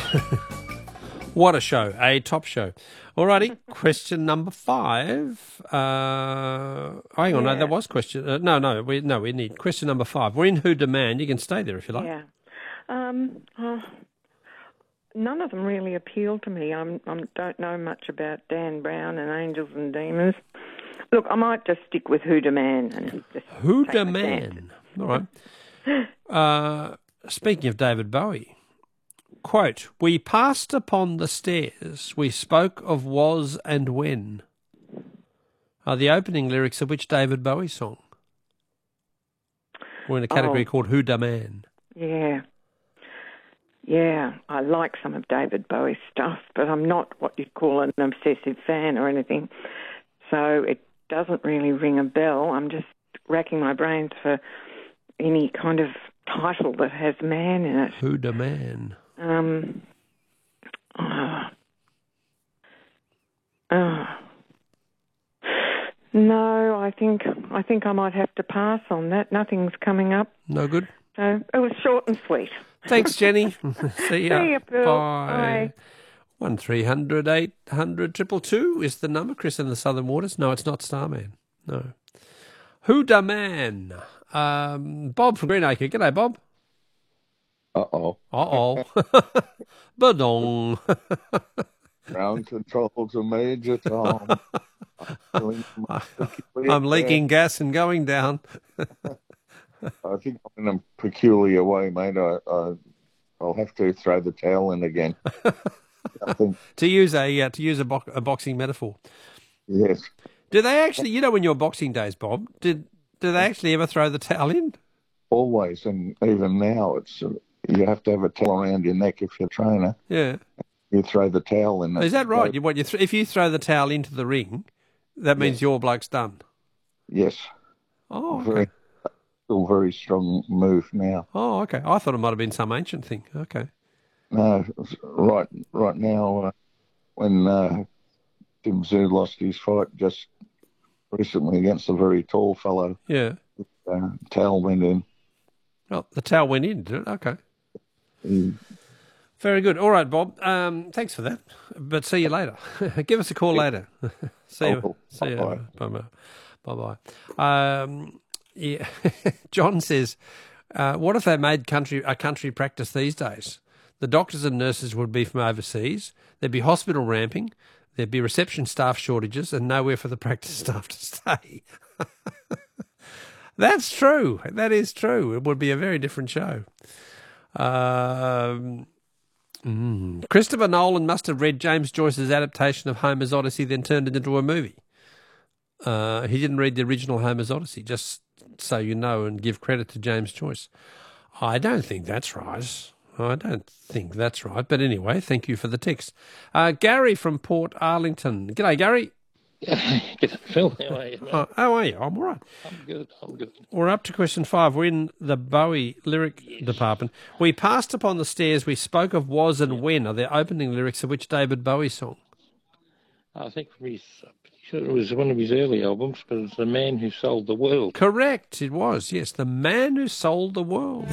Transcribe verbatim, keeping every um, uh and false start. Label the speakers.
Speaker 1: What a show, a top show. Alrighty, question number five. Uh, oh, hang on,
Speaker 2: Yeah.
Speaker 1: no, that was question. Uh, no, no, we no, we need question number five. We're in Who Demand. You can stay there if you like.
Speaker 2: Yeah. Um, oh, none of them really appeal to me. I am don't know much about Dan Brown and Angels and Demons. Look, I might just stick with Who Demand and just
Speaker 1: Who
Speaker 2: take my
Speaker 1: Demand? All right. Uh, speaking of David Bowie. Quote, we passed upon the stairs, we spoke of was and when, are the opening lyrics of which David Bowie song? We're in a category
Speaker 2: Oh.
Speaker 1: called Who Da Man.
Speaker 2: Yeah. Yeah, I like some of David Bowie's stuff, but I'm not what you'd call an obsessive fan or anything. So it doesn't really ring a bell. I'm just racking my brains for any kind of title that has man in it.
Speaker 1: Who Da Man?
Speaker 2: Um, oh, oh. No, I think I think I might have to pass on that. Nothing's coming up.
Speaker 1: No good?
Speaker 2: So it was short and sweet.
Speaker 1: Thanks, Jenny. See ya.
Speaker 2: See ya, Bill.
Speaker 1: Bye.
Speaker 2: Bye.
Speaker 1: One three hundred eight hundred triple two is the number. Chris in the Southern Waters. No, it's not Starman. No. Who Da Man? Um, Bob from Greenacre. G'day, Bob.
Speaker 3: Uh-oh.
Speaker 1: Uh-oh. Badong.
Speaker 3: Ground control to Major Tom. I'm,
Speaker 1: I'm leaking gas and going down.
Speaker 3: I think I'm in a peculiar way, mate. I, I, I'll have to throw the towel in again. I think,
Speaker 1: to use a uh, to use a, bo- a boxing metaphor.
Speaker 3: yes.
Speaker 1: Do they actually, you know, when your boxing days, Bob, did do they actually ever throw the towel in?
Speaker 3: Always, and even now, it's uh, you have to have a towel around your neck if you're a trainer.
Speaker 1: Yeah.
Speaker 3: You throw the towel in.
Speaker 1: Is that right? You, what, you th- if you throw the towel into the ring, that means
Speaker 3: Yes.
Speaker 1: your bloke's done?
Speaker 3: Yes.
Speaker 1: Oh,
Speaker 3: Very,
Speaker 1: okay.
Speaker 3: still very strong move now.
Speaker 1: Oh, okay. I thought it might have been some ancient thing. Okay.
Speaker 3: No, right, right now, uh, when uh, Tim Tszyu lost his fight just recently against a very tall fellow,
Speaker 1: Yeah.
Speaker 3: uh, towel went in.
Speaker 1: Well, the towel went in, did it? Okay.
Speaker 3: He,
Speaker 1: Very good. All right, Bob. Um, thanks for that. But see you later. Give us a call later. see you.
Speaker 3: Oh,
Speaker 1: See you.
Speaker 3: bye-bye.
Speaker 1: Bye bye. Um, yeah. John says, uh, "What if they made country a country practice these days? The doctors and nurses would be from overseas. There'd be hospital ramping. There'd be reception staff shortages, and nowhere for the practice staff to stay." That's true. That is true. It would be a very different show. Um, mm. Christopher Nolan must have read James Joyce's adaptation of Homer's Odyssey, then turned it into a movie. Uh, he didn't read the original Homer's Odyssey, just so you know, and give credit to James Joyce. I don't think that's right. I don't think that's right. But anyway, thank you for the text. Uh, Gary from Port Arlington. G'day, Gary.
Speaker 4: G'day, Phil. How are you, mate?
Speaker 1: Uh, how are you? I'm all right.
Speaker 4: I'm good, I'm good.
Speaker 1: We're up to question five. We're in the Bowie lyric
Speaker 4: Yes.
Speaker 1: department. We passed upon the stairs. We spoke of was and when are the opening lyrics of which David Bowie song?
Speaker 4: I think from his, I'm pretty sure it was one of his early albums, but it's The Man Who Sold the World.
Speaker 1: Correct. It was, yes. The Man Who Sold the World.